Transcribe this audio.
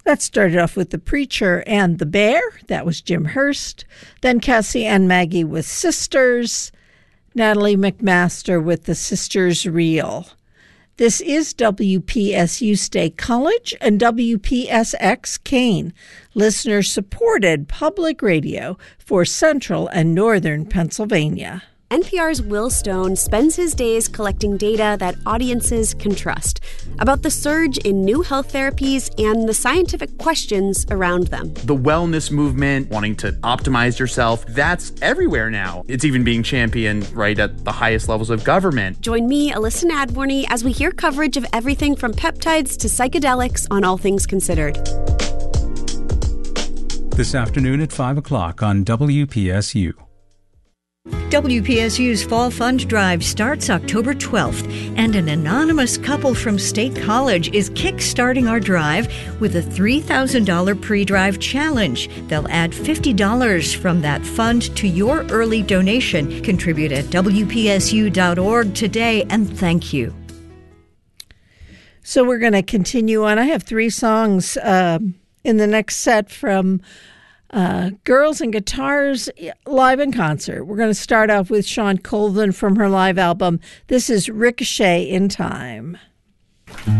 That started off with The Preacher and The Bear. That was Jim Hurst. Then Cassie and Maggie with Sisters. Natalie McMaster with The Sisters Reel. This is WPSU State College and WPSX Kane, listener-supported public radio for Central and Northern Pennsylvania. NPR's Will Stone spends his days collecting data that audiences can trust about the surge in new health therapies and the scientific questions around them. The wellness movement, wanting to optimize yourself, that's everywhere now. It's even being championed right at the highest levels of government. Join me, Alyssa Nadworny, as we hear coverage of everything from peptides to psychedelics on All Things Considered. This afternoon at 5 o'clock on WPSU. WPSU's Fall Fund Drive starts October 12th, and an anonymous couple from State College is kick-starting our drive with a $3,000 pre-drive challenge. They'll add $50 from that fund to your early donation. Contribute at WPSU.org today, and thank you. So we're going to continue on. I have 3 songs in the next set from Girls and Guitars live in concert. We're going to start off with Shawn Colvin from her live album. This is Ricochet in Time.